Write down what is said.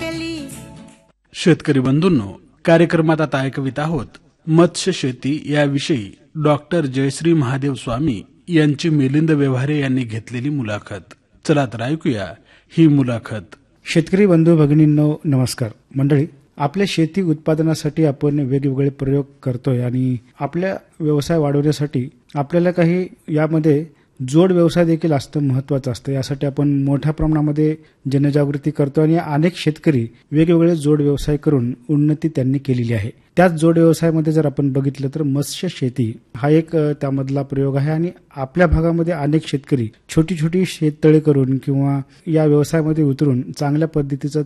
केली. शेतकरी बंधूंनो, कार्यक्रमात आता ऐकवित आहोत मत्स्य शेती याविषयी डॉक्टर जयश्री महादेव स्वामी यांची मिलिंद व्यवहारे यांनी घेतलेली मुलाखत. चला तर ऐकूया ही मुलाखत. शेतकरी बंधू भगिनींनो, नमस्कार. मंडळी, आपल्या शेती उत्पादनासाठी आपण वेगवेगळे प्रयोग करतोय आणि आपल्या व्यवसाय वाढवण्यासाठी आपल्याला काही यामध्ये जोड व्यवसाय देखील असतं, महत्वाचं असतं. यासाठी आपण मोठ्या प्रमाणामध्ये जनजागृती करतो आणि अनेक शेतकरी वेगवेगळे जोड व्यवसाय करून उन्नती त्यांनी केलेली आहे. त्याच जोड व्यवसायामध्ये जर आपण बघितलं तर मत्स्य शेती हा एक त्यामधला प्रयोग आहे आणि आपल्या भागामध्ये अनेक शेतकरी छोटी छोटी शेततळे करून किंवा या व्यवसायामध्ये उतरून चांगल्या पद्धतीचं